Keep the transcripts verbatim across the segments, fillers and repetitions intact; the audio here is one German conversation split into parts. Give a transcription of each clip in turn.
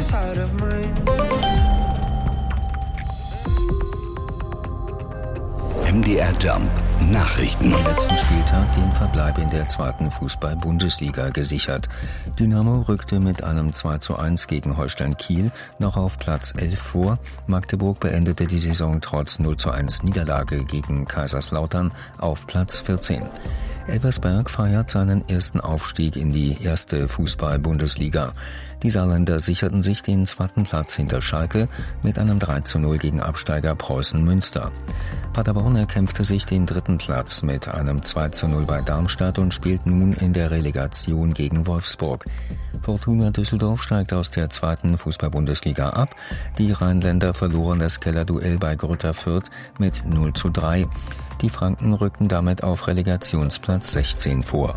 side of mine. M D R Jump Nachrichten. Am letzten Spieltag den Verbleib in der zweiten Fußball-Bundesliga gesichert. Dynamo rückte mit einem zwei zu eins gegen Holstein Kiel noch auf Platz elf vor. Magdeburg beendete die Saison trotz null zu eins Niederlage gegen Kaiserslautern auf Platz vierzehn. Elversberg feiert seinen ersten Aufstieg in die erste Fußball-Bundesliga. Die Saarländer sicherten sich den zweiten Platz hinter Schalke mit einem drei zu null gegen Absteiger Preußen Münster. Paderborn erkämpfte sich den dritten Platz mit einem zwei zu null bei Darmstadt und spielt nun in der Relegation gegen Wolfsburg. Fortuna Düsseldorf steigt aus der zweiten Fußball-Bundesliga ab. Die Rheinländer verloren das Kellerduell bei Greuther Fürth mit null zu drei. Die Franken rücken damit auf Relegationsplatz sechzehn vor.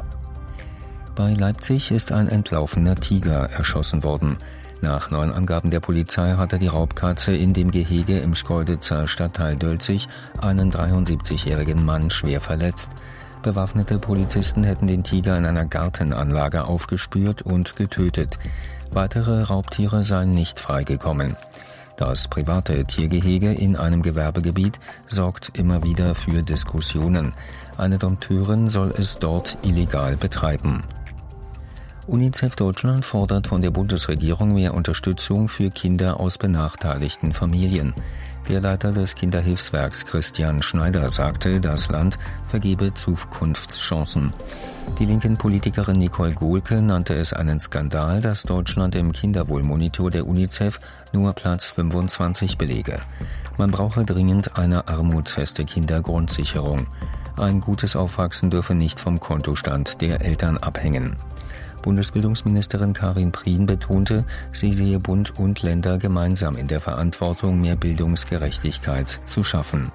Bei Leipzig ist ein entlaufener Tiger erschossen worden. Nach neuen Angaben der Polizei hatte die Raubkatze in dem Gehege im Schkeuditzer Stadtteil Dölzig einen dreiundsiebzigjährigen Mann schwer verletzt. Bewaffnete Polizisten hätten den Tiger in einer Gartenanlage aufgespürt und getötet. Weitere Raubtiere seien nicht freigekommen. Das private Tiergehege in einem Gewerbegebiet sorgt immer wieder für Diskussionen. Eine Dompteurin soll es dort illegal betreiben. UNICEF Deutschland fordert von der Bundesregierung mehr Unterstützung für Kinder aus benachteiligten Familien. Der Leiter des Kinderhilfswerks Christian Schneider sagte, das Land vergebe Zukunftschancen. Die linken Politikerin Nicole Gohlke nannte es einen Skandal, dass Deutschland im Kinderwohlmonitor der UNICEF nur Platz fünfundzwanzig belege. Man brauche dringend eine armutsfeste Kindergrundsicherung. Ein gutes Aufwachsen dürfe nicht vom Kontostand der Eltern abhängen. Bundesbildungsministerin Karin Prien betonte, sie sehe Bund und Länder gemeinsam in der Verantwortung, mehr Bildungsgerechtigkeit zu schaffen.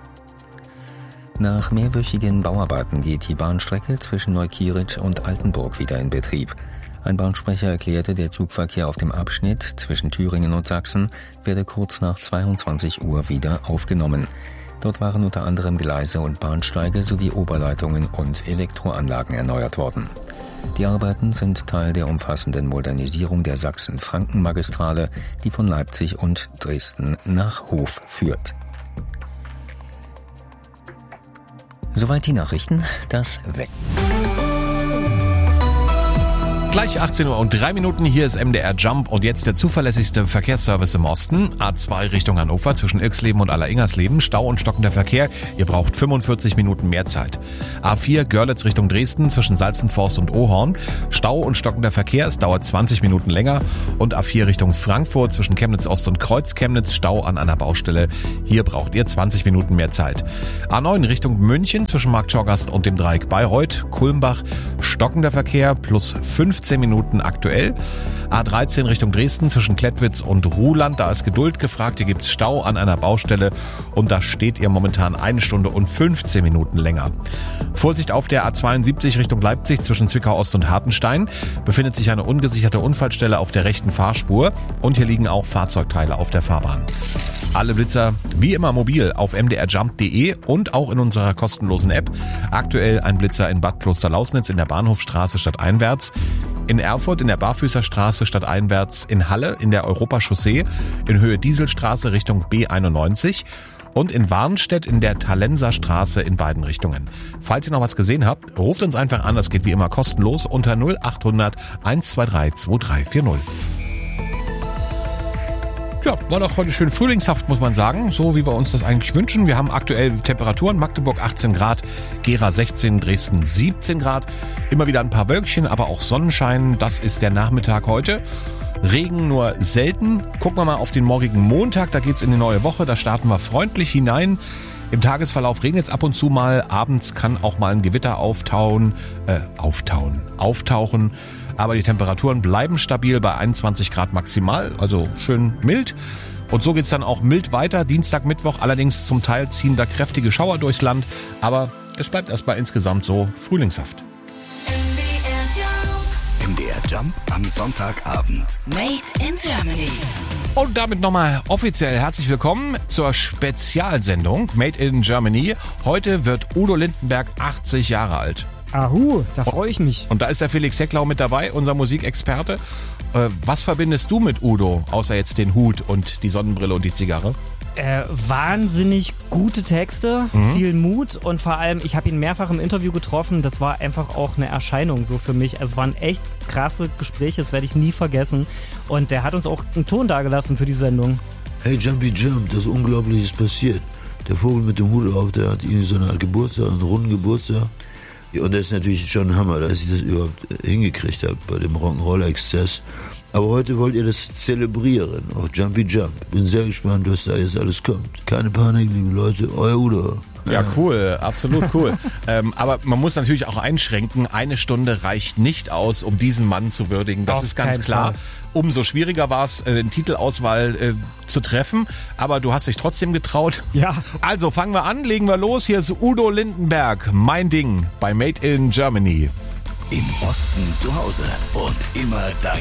Nach mehrwöchigen Bauarbeiten geht die Bahnstrecke zwischen Neukirch und Altenburg wieder in Betrieb. Ein Bahnsprecher erklärte, der Zugverkehr auf dem Abschnitt zwischen Thüringen und Sachsen werde kurz nach zweiundzwanzig Uhr wieder aufgenommen. Dort waren unter anderem Gleise und Bahnsteige sowie Oberleitungen und Elektroanlagen erneuert worden. Die Arbeiten sind Teil der umfassenden Modernisierung der Sachsen-Franken-Magistrale, die von Leipzig und Dresden nach Hof führt. Soweit die Nachrichten, das Wetter. Gleich achtzehn Uhr und drei Minuten, hier ist M D R Jump und jetzt der zuverlässigste Verkehrsservice im Osten. A zwei Richtung Hannover zwischen Irxleben und Alleringers-Leben, Stau und stockender Verkehr, ihr braucht fünfundvierzig Minuten mehr Zeit. A vier Görlitz Richtung Dresden zwischen Salzenforst und Ohorn, Stau und stockender Verkehr, es dauert zwanzig Minuten länger. Und A vier Richtung Frankfurt zwischen Chemnitz Ost und Kreuz-Chemnitz, Stau an einer Baustelle, hier braucht ihr zwanzig Minuten mehr Zeit. A neun Richtung München zwischen Marktschorgast und dem Dreieck Bayreuth, Kulmbach, stockender Verkehr plus fünfzehn Minuten aktuell. A dreizehn Richtung Dresden zwischen Klettwitz und Ruhland, da ist Geduld gefragt, hier gibt's Stau an einer Baustelle und da steht ihr momentan eine Stunde und fünfzehn Minuten länger. Vorsicht auf der A zweiundsiebzig Richtung Leipzig zwischen Zwickau Ost und Hartenstein, befindet sich eine ungesicherte Unfallstelle auf der rechten Fahrspur und hier liegen auch Fahrzeugteile auf der Fahrbahn. Alle Blitzer wie immer mobil auf m d r jump punkt d e und auch in unserer kostenlosen App. Aktuell ein Blitzer in Bad Klosterlausnitz in der Bahnhofstraße stadteinwärts, in Erfurt in der Barfüßerstraße stadteinwärts, in Halle in der Europachaussee, in Höhe Dieselstraße Richtung B einundneunzig und in Warnstedt in der Talenser Straße in beiden Richtungen. Falls ihr noch was gesehen habt, ruft uns einfach an, das geht wie immer kostenlos unter null achthundert eins zwei drei zwei drei vier null. Ja, war doch heute schön frühlingshaft, muss man sagen, so wie wir uns das eigentlich wünschen. Wir haben aktuell Temperaturen, Magdeburg achtzehn Grad, Gera sechzehn, Dresden siebzehn Grad. Immer wieder ein paar Wölkchen, aber auch Sonnenschein, das ist der Nachmittag heute. Regen nur selten. Gucken wir mal auf den morgigen Montag, da geht's in die neue Woche, da starten wir freundlich hinein. Im Tagesverlauf regnet es ab und zu mal, abends kann auch mal ein Gewitter auftauen, äh, auftauen, auftauchen. Aber die Temperaturen bleiben stabil bei einundzwanzig Grad maximal, also schön mild. Und so geht's dann auch mild weiter, Dienstag, Mittwoch. Allerdings zum Teil ziehen da kräftige Schauer durchs Land. Aber es bleibt erstmal insgesamt so frühlingshaft. M D R Jump am Sonntagabend. Made in Germany. Und damit nochmal offiziell herzlich willkommen zur Spezialsendung Made in Germany. Heute wird Udo Lindenberg achtzig Jahre alt. Ahu, da freue ich mich. Und da ist der Felix Secklau mit dabei, unser Musikexperte. Äh, was verbindest du mit Udo, außer jetzt den Hut und die Sonnenbrille und die Zigarre? Äh, wahnsinnig gute Texte, mhm. viel Mut und vor allem, ich habe ihn mehrfach im Interview getroffen, das war einfach auch eine Erscheinung so für mich. Es waren echt krasse Gespräche, das werde ich nie vergessen und der hat uns auch einen Ton dagelassen für die Sendung. Hey Jumpy Jump, das Unglaubliches passiert. Der Vogel mit dem Hut auf, der hat irgendwie so eine Art Geburtstag, einen runden Geburtstag. Und das ist natürlich schon ein Hammer, dass ich das überhaupt hingekriegt habe bei dem Rock'n'Roll-Exzess. Aber heute wollt ihr das zelebrieren, auch Jumpy Jump. Bin sehr gespannt, was da jetzt alles kommt. Keine Panik, liebe Leute, euer Udo. Ja, cool, absolut cool. ähm, aber man muss natürlich auch einschränken, eine Stunde reicht nicht aus, um diesen Mann zu würdigen. Das Auf ist ganz klar. Fall. Umso schwieriger war es, äh, den Titelauswahl äh, zu treffen. Aber du hast dich trotzdem getraut. Ja. Also fangen wir an, legen wir los. Hier ist Udo Lindenberg, Mein Ding bei Made in Germany. Im Osten zu Hause und immer dein